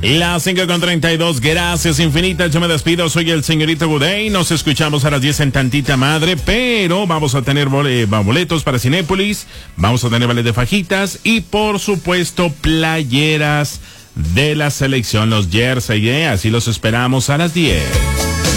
Las 5:32, gracias infinitas, yo me despido, soy el señorito Goday, nos escuchamos a las 10 en tantita madre, pero vamos a tener boletos para Cinépolis, vamos a tener vales de fajitas y por supuesto playeras de la selección, los jersey, así los esperamos a las 10.